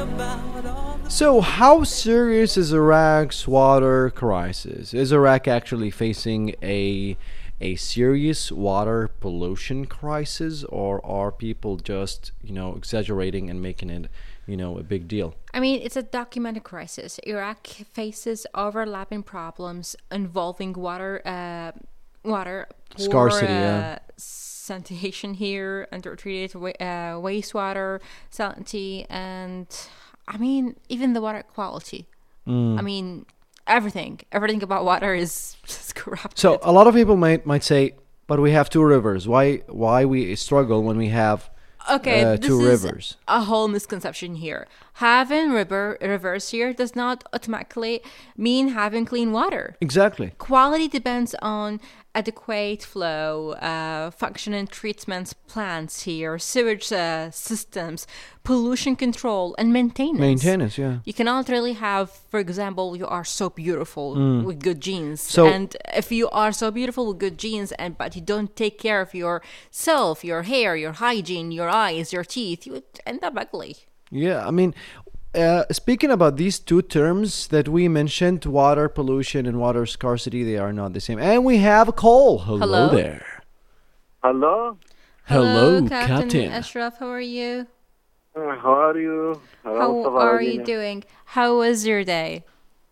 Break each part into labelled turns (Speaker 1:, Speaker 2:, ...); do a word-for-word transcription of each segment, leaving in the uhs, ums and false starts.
Speaker 1: So, how serious is Iraq's water crisis? Is Iraq actually facing a a serious water pollution crisis, or are people just, you know, exaggerating and making it, you know, a big deal?
Speaker 2: I mean, it's a documented crisis. Iraq faces overlapping problems involving water, uh, water poor,
Speaker 1: Scarcity,
Speaker 2: uh,
Speaker 1: yeah.
Speaker 2: sanitation here, undertreated wa- uh, wastewater, salinity, and I mean, even the water quality.
Speaker 1: Mm.
Speaker 2: I mean, everything, everything about water is, is corrupted.
Speaker 1: So a lot of people might might say, but we have two rivers. Why why we struggle when we have
Speaker 2: Okay,
Speaker 1: uh,
Speaker 2: this
Speaker 1: two
Speaker 2: is
Speaker 1: rivers?
Speaker 2: a whole misconception here. Having river rivers here does not automatically mean having clean water.
Speaker 1: Exactly.
Speaker 2: Quality depends on adequate flow, uh, functioning treatment plants here, sewage uh, systems, pollution control, and maintenance.
Speaker 1: Maintenance, yeah.
Speaker 2: You cannot really have, for example, you are so beautiful with good genes.
Speaker 1: So-
Speaker 2: and if you are so beautiful with good genes, and but you don't take care of yourself, your hair, your hygiene, your eyes, your teeth, you would end up ugly.
Speaker 1: Yeah, I mean, uh, speaking about these two terms that we mentioned, water pollution and water scarcity, they are not the same. And we have a call. Hello,
Speaker 2: Hello?
Speaker 1: there.
Speaker 3: Hello.
Speaker 1: Hello,
Speaker 2: Captain,
Speaker 1: Captain.
Speaker 2: Ashraf. How are you?
Speaker 3: Uh, How are you? Hello,
Speaker 2: How
Speaker 3: Mustafa
Speaker 2: are
Speaker 3: Medina.
Speaker 2: you doing? How was your day?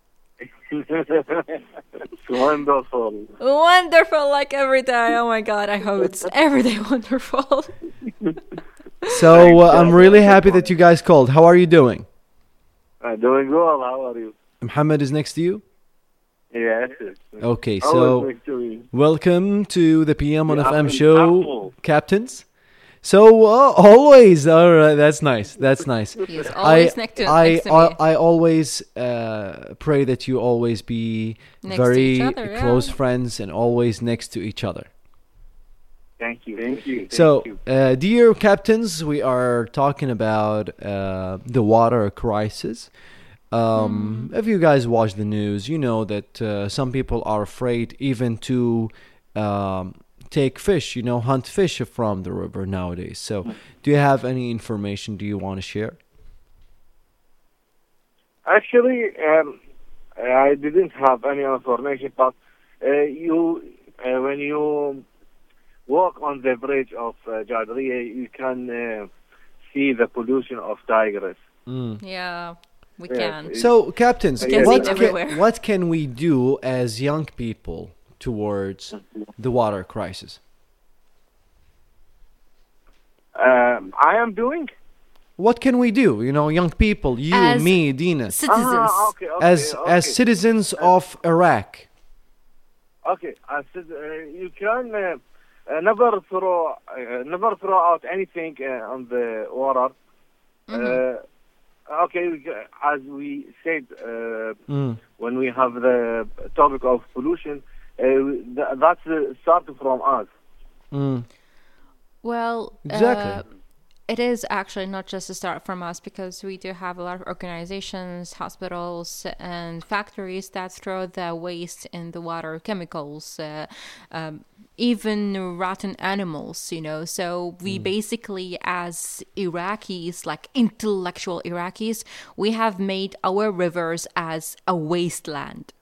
Speaker 3: It's wonderful.
Speaker 2: Wonderful, like every day. Oh my God, I hope it's every day wonderful.
Speaker 1: So uh, I'm really happy that you guys called. How are you doing?
Speaker 3: Uh, doing well. How are you?
Speaker 1: Muhammad is next to you?
Speaker 3: Yes. yes.
Speaker 1: Okay,
Speaker 3: Always
Speaker 1: so
Speaker 3: next to me.
Speaker 1: welcome to the P M on
Speaker 3: The
Speaker 1: F M
Speaker 3: apple-
Speaker 1: show,
Speaker 3: apple.
Speaker 1: captains. So uh, always, all right, that's nice. That's nice.
Speaker 2: He's always
Speaker 1: I,
Speaker 2: next to,
Speaker 1: I,
Speaker 2: next to
Speaker 1: I,
Speaker 2: me.
Speaker 1: I always uh, pray that you always be
Speaker 2: Next to
Speaker 1: very
Speaker 2: each other, yeah.
Speaker 1: close friends and always next to each other.
Speaker 3: Thank you. Thank you. Thank
Speaker 1: So,
Speaker 3: you.
Speaker 1: uh, dear captains, we are talking about uh, the water crisis. Um,
Speaker 2: Mm.
Speaker 1: If you guys watch the news, you know that uh, some people are afraid even to um, take fish, you know, hunt fish from the river nowadays. So, do you have any information do you want to share?
Speaker 3: Actually, um, I didn't have any information, but uh, you, uh, when you walk on the bridge of uh, Jadriya, you can uh, see the pollution of tigers.
Speaker 1: Mm.
Speaker 2: Yeah, we
Speaker 3: Yes,
Speaker 2: can.
Speaker 3: it-
Speaker 1: So, captains,
Speaker 3: You can see
Speaker 1: what
Speaker 3: it
Speaker 1: can,
Speaker 2: everywhere.
Speaker 1: what can we do as young people towards the water crisis?
Speaker 3: Um, I am doing.
Speaker 1: What can we do? You know, young people, you,
Speaker 2: As
Speaker 1: me, Dina,
Speaker 2: Citizens.
Speaker 3: Ah, okay, okay,
Speaker 1: as
Speaker 3: okay.
Speaker 1: as citizens of Iraq.
Speaker 3: Okay, I said uh, you can uh, uh, never throw uh, never throw out anything uh, on the water.
Speaker 2: Mhm.
Speaker 3: Uh, okay, we ca- as we said uh,
Speaker 1: Mm.
Speaker 3: when we have the topic of pollution, uh, th- that's uh, started from us.
Speaker 1: Mm.
Speaker 2: Well,
Speaker 1: Exactly.
Speaker 2: uh, it is actually not just a start from us, because we do have a lot of organizations, hospitals, and factories that throw the waste in the water, chemicals, uh, um, even rotten animals, you know. So we basically, as Iraqis, like intellectual Iraqis, we have made our rivers as a wasteland.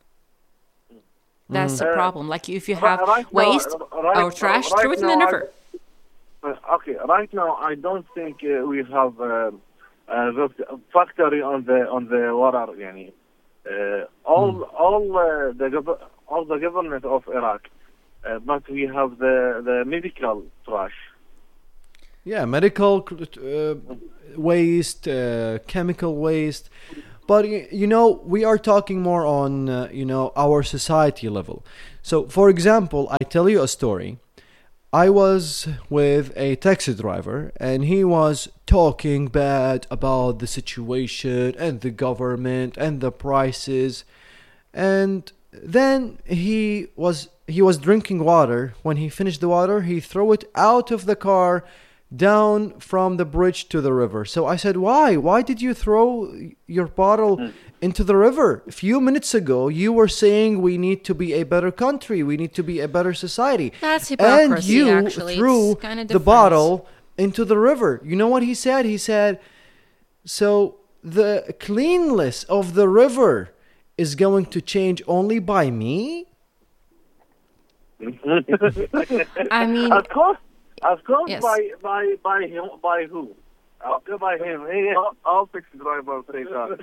Speaker 2: That's the
Speaker 3: Uh,
Speaker 2: problem. Like if you
Speaker 3: Ri-
Speaker 2: have
Speaker 3: right now-
Speaker 2: waste
Speaker 3: right-
Speaker 2: or trash,
Speaker 3: right
Speaker 2: throw it in the
Speaker 3: now I-
Speaker 2: river.
Speaker 3: Uh, okay, right now I don't think uh, we have uh, a factory on the on the water. Yani. Uh, all all uh, the gov- all the government of Iraq, uh, but we have the the medical trash.
Speaker 1: Yeah, medical uh, waste, uh, chemical waste. But y- you know, we are talking more on uh, you know our society level. So, for example, I tell you a story. I was with a taxi driver and he was talking bad about the situation and the government and the prices. And then he was he was drinking water. When he finished the water, he threw it out of the car down from the bridge to the river. So I said, "Why? Why did you throw your bottle into the river? A few minutes ago, you were saying we need to be a better country, we need to be a better society."
Speaker 2: That's
Speaker 1: And
Speaker 2: hypocrisy,
Speaker 1: you
Speaker 2: actually.
Speaker 1: threw
Speaker 2: It's kinda
Speaker 1: the
Speaker 2: different.
Speaker 1: bottle into the river. You know what he said? He said, "So the cleanliness of the river is going to change only by me?
Speaker 2: I mean,
Speaker 3: Of course, of course,
Speaker 2: Yes.
Speaker 3: by by by him, by who? Of course, by him. He,
Speaker 4: I'll, I'll fix the driver three times.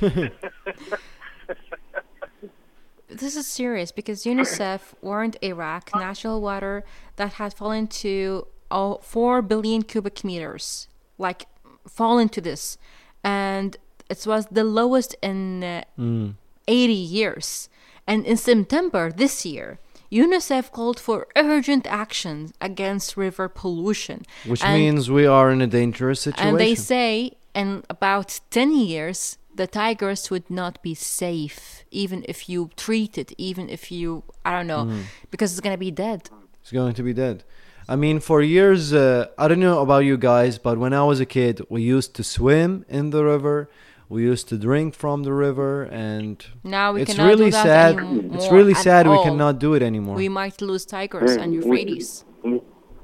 Speaker 2: this is serious because UNICEF warned Iraq national water that had fallen to oh, four billion cubic meters, like fallen to this, and it was the lowest in uh, eighty years. And in September this year, UNICEF called for urgent action against river pollution.
Speaker 1: Which
Speaker 2: And-
Speaker 1: means we are in a dangerous situation.
Speaker 2: And they say in about ten years, the tigers would not be safe, even if you treat it, even if you, I don't know, because it's going to be dead.
Speaker 1: It's going to be dead. I mean, for years, uh, I don't know about you guys, but when I was a kid, we used to swim in the river. We used to drink from the river, and
Speaker 2: Now we
Speaker 1: it's
Speaker 2: cannot
Speaker 1: really
Speaker 2: do that
Speaker 1: sad.
Speaker 2: anymore
Speaker 1: It's really
Speaker 2: at
Speaker 1: sad we
Speaker 2: all.
Speaker 1: cannot do it anymore.
Speaker 2: We might lose tigers and euphrates.
Speaker 5: Um,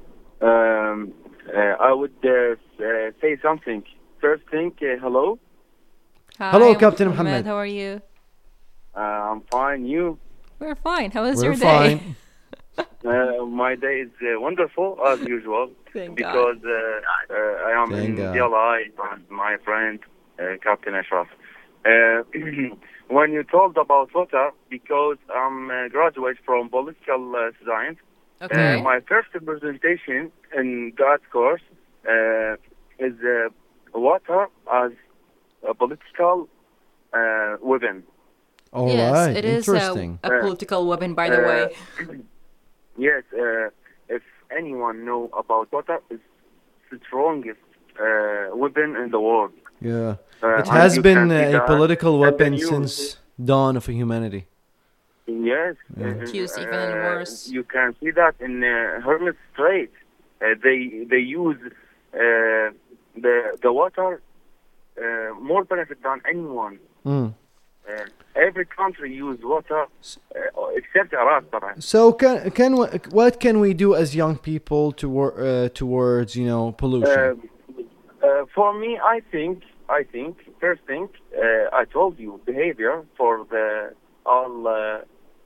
Speaker 5: uh, I would uh, uh, say something. First thing, uh, hello.
Speaker 1: Hello,
Speaker 2: Hi,
Speaker 1: Captain Mohammed.
Speaker 2: How are you?
Speaker 5: Uh, I'm fine. You?
Speaker 2: We're fine. How was
Speaker 1: We're
Speaker 2: your day?
Speaker 1: fine.
Speaker 5: Uh, my day is uh, wonderful as usual
Speaker 2: Thank
Speaker 5: because uh, uh, I am
Speaker 1: Thank
Speaker 5: in
Speaker 1: God.
Speaker 5: D L I and my friend uh, Captain Ashraf. Uh, when you told about water, because I'm a graduate from political uh, science,
Speaker 2: Okay.
Speaker 5: uh, my first presentation in that course uh, is uh, water as a political uh, weapon.
Speaker 1: All
Speaker 2: yes,
Speaker 1: right.
Speaker 2: it is a,
Speaker 1: Interesting.
Speaker 2: a political weapon, by the
Speaker 5: Uh,
Speaker 2: way.
Speaker 5: Yes, uh, if anyone know about water, it's the strongest uh, weapon in the world.
Speaker 1: Yeah.
Speaker 5: Uh,
Speaker 1: It
Speaker 5: and
Speaker 1: has
Speaker 5: you
Speaker 1: been
Speaker 5: can see
Speaker 1: a
Speaker 5: that.
Speaker 1: political
Speaker 5: And
Speaker 1: weapon
Speaker 5: then you-
Speaker 1: since dawn of humanity.
Speaker 5: Yes.
Speaker 1: Yeah.
Speaker 5: uh,
Speaker 2: It's used even
Speaker 5: uh,
Speaker 2: worse.
Speaker 5: You can see that in uh, Hermes Strait. Uh, they they use uh, the the water uh, more benefit than anyone.
Speaker 1: Mm.
Speaker 5: Uh, every country use water uh, except Iraq. طبعا.
Speaker 1: So can can we, what can we do as young people toward uh, towards you know pollution?
Speaker 5: Uh, uh, for me, I think, I think, first thing, uh, I told you, behavior for the all, uh,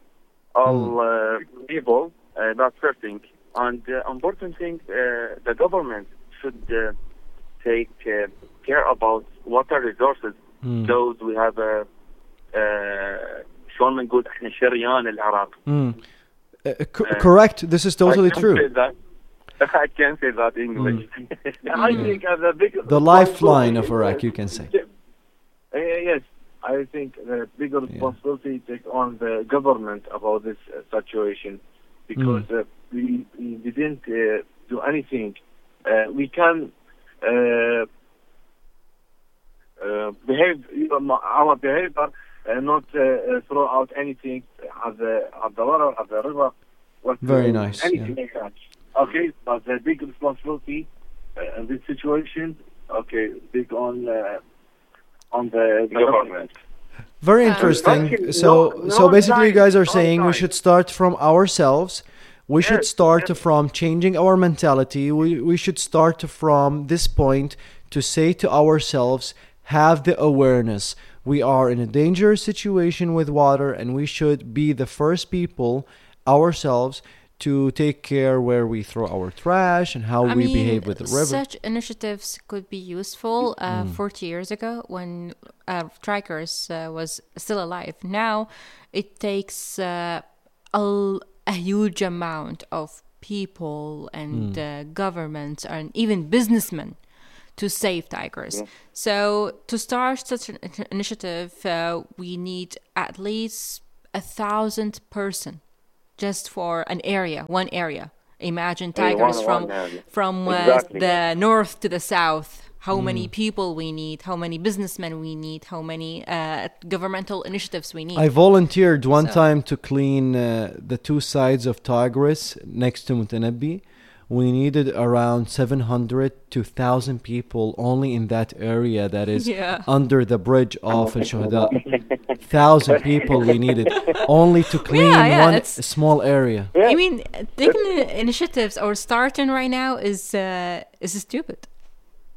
Speaker 5: all uh, people. Uh, that's first thing, and the important thing, uh, the government should uh, take uh, care about water resources.
Speaker 1: Mm.
Speaker 5: Those we have. Uh, uh, شلون بنقول احنا شريان العراق.
Speaker 1: Mm. Uh, co- correct. This is totally
Speaker 5: I can't
Speaker 1: true.
Speaker 5: say that. I can't say that in English.
Speaker 3: I think uh, the big
Speaker 1: The lifeline of Iraq, you can say.
Speaker 3: Uh, yes, I think the bigger responsibility take on the government about this uh, situation because uh, we, we didn't uh, do anything. Uh, we can uh, uh, behave you know, our behavior, uh, not uh, uh, throw out anything at the at the water, at the river. What,
Speaker 1: Very
Speaker 3: uh,
Speaker 1: nice,
Speaker 3: Anything
Speaker 1: yeah.
Speaker 3: like that. Okay, but the big responsibility uh, in this situation, okay, big on uh, on the government.
Speaker 1: Very
Speaker 2: Uh,
Speaker 1: interesting.
Speaker 3: Actually,
Speaker 1: So,
Speaker 3: no-
Speaker 1: so
Speaker 3: no
Speaker 1: basically, you
Speaker 3: time,
Speaker 1: guys are
Speaker 3: no
Speaker 1: saying we
Speaker 3: time.
Speaker 1: should start from ourselves. We should
Speaker 3: Yes,
Speaker 1: start
Speaker 3: yes.
Speaker 1: from changing our mentality. We we should start from this point to say to ourselves, have the awareness. We are in a dangerous situation with water, and we should be the first people ourselves to take care where we throw our trash and how
Speaker 2: I
Speaker 1: we
Speaker 2: mean,
Speaker 1: behave with the river.
Speaker 2: such initiatives could be useful uh,
Speaker 1: Mm.
Speaker 2: forty years ago when uh, Strikers uh, was still alive. Now it takes uh, a, a huge amount of people and
Speaker 1: Mm.
Speaker 2: uh, governments and even businessmen to save tigers. So to start such an in- initiative, uh, we need at least a thousand person just for an area, one area. Imagine
Speaker 5: Yeah,
Speaker 2: tigers
Speaker 5: one-
Speaker 2: from
Speaker 5: one area.
Speaker 2: from uh,
Speaker 5: Exactly.
Speaker 2: the north to the south. How
Speaker 1: Mm.
Speaker 2: many people we need? How many businessmen we need? How many uh, governmental initiatives we need?
Speaker 1: I volunteered one
Speaker 2: So-
Speaker 1: time to clean uh, the two sides of Tigris next to Mutanabbi. We needed around seven hundred to one thousand people only in that area that is
Speaker 2: Yeah.
Speaker 1: under the bridge of Al Shuhada. Thousand people we needed only to clean
Speaker 2: Yeah, yeah,
Speaker 1: one
Speaker 2: it's-
Speaker 1: small area.
Speaker 2: I mean, uh, taking uh, initiatives or starting right now is uh, is stupid.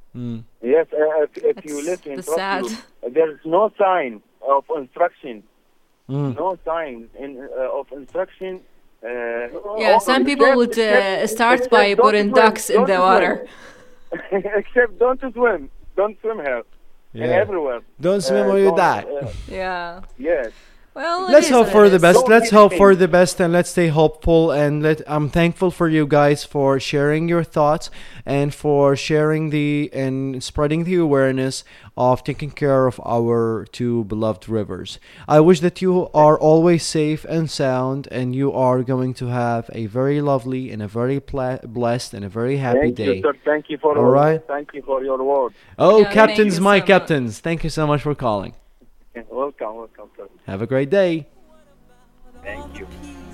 Speaker 1: Mm.
Speaker 5: Yes, uh, if, if you
Speaker 2: That's
Speaker 5: live
Speaker 2: the
Speaker 5: in
Speaker 2: sad.
Speaker 5: Tokyo, there is no sign of instruction.
Speaker 1: Mm.
Speaker 5: No sign in, uh, of instruction. Uh,
Speaker 2: Yeah,
Speaker 5: oh,
Speaker 2: some people
Speaker 5: except-
Speaker 2: would uh,
Speaker 5: except-
Speaker 2: start
Speaker 5: except
Speaker 2: by
Speaker 5: don't
Speaker 2: putting
Speaker 5: swim,
Speaker 2: ducks in
Speaker 5: don't
Speaker 2: the
Speaker 5: swim.
Speaker 2: water.
Speaker 5: Except don't swim. Don't swim here. And
Speaker 1: Yeah.
Speaker 5: everywhere.
Speaker 1: Don't swim
Speaker 5: Uh,
Speaker 1: or you
Speaker 5: don't,
Speaker 1: die.
Speaker 5: uh,
Speaker 2: Yeah.
Speaker 5: yes.
Speaker 2: Well, it
Speaker 1: Let's
Speaker 2: is
Speaker 1: hope
Speaker 2: what
Speaker 1: for
Speaker 2: it
Speaker 1: the
Speaker 2: is.
Speaker 1: best.
Speaker 5: Don't
Speaker 1: Let's
Speaker 5: be
Speaker 1: hope for
Speaker 5: ashamed.
Speaker 1: the best, and let's stay hopeful. And let I'm thankful for you guys for sharing your thoughts and for sharing the and spreading the awareness of taking care of our two beloved rivers. I wish that you are always safe and sound, and you are going to have a very lovely and a very pla- blessed and a very happy
Speaker 5: Thank
Speaker 1: day.
Speaker 5: you, sir. Thank you for
Speaker 1: All right.
Speaker 5: Thank you for your word.
Speaker 1: Oh,
Speaker 2: Yeah, thank
Speaker 1: captains,
Speaker 2: you
Speaker 1: my
Speaker 2: so much.
Speaker 1: captains! Thank you so much for calling.
Speaker 5: Welcome, welcome, sir.
Speaker 1: Have a great day.
Speaker 5: Thank you.